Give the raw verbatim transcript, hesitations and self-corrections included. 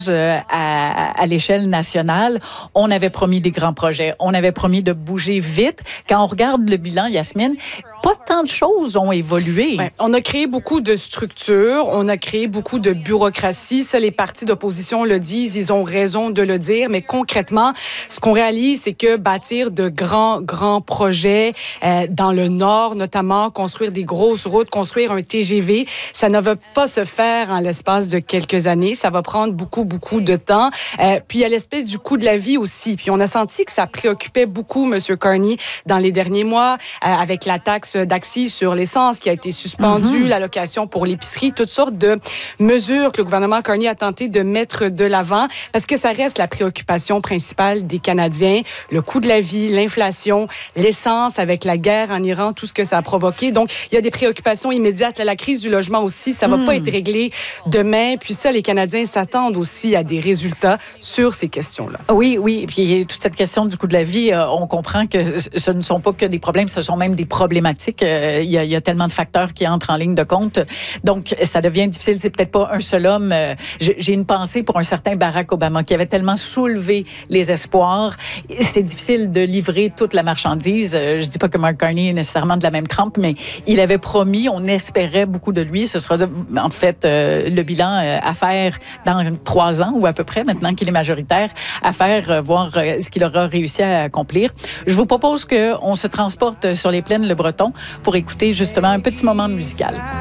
Euh, à, à l'échelle nationale, on avait promis des grands projets, on avait promis de bouger vite. Quand on regarde le bilan, Yasmine, pas tant de choses ont évolué. Ouais, on a créé beaucoup de structures, on a créé beaucoup de bureaucratie. Ça, les partis d'opposition le disent, ils ont raison de le dire, mais concrètement, ce qu'on réalise, c'est que bâtir de grands, grands projets euh, dans le Nord, notamment, construire des grosses routes, construire un T G V, ça ne va pas se faire en l'espace de quelques années. Ça va prendre beaucoup, beaucoup de temps. Euh, puis il y a l'espèce du coût de la vie aussi. Puis on a senti que ça préoccupait beaucoup M. Carney dans les derniers mois, euh, avec la taxe d'accise sur l'essence qui a été suspendue, mm-hmm. l'allocation pour l'épicerie, toutes sortes de mesures que le gouvernement Carney a tenté de mettre de l'avant parce que ça reste la préoccupation principale des Canadiens. Le coût de la vie, l'inflation, l'essence avec la guerre en Iran, tout ce que ça a provoqué. Donc, il y a des préoccupations immédiates. La crise du logement aussi, ça va mm. pas être réglé demain. Puis ça, les Canadiens s'attendent aussi à des résultats sur ces questions-là. Oui, oui. Et puis, toute cette question du coût de la vie, euh, on comprend que ce ne sont pas que des problèmes, ce sont même des problématiques. Euh, il, y a, il y a tellement de facteurs qui entrent en ligne de compte. Donc, ça devient difficile. C'est peut-être pas un seul homme. Euh, j'ai une pensée pour un certain Barack Obama qui avait tellement soulevé les espoirs. C'est difficile de livrer toute la marchandise. Euh, je dis pas que Mark Carney est nécessairement de la même trempe, mais il avait promis, on espérait beaucoup de lui. Ce sera en fait euh, le bilan euh, à faire dans trois ans ou à peu près, maintenant qu'il est majoritaire, à faire, euh, voir euh, ce qu'il aura réussi à accomplir. Je vous propose qu'on se transporte sur les plaines Le Breton pour écouter justement un petit moment musical.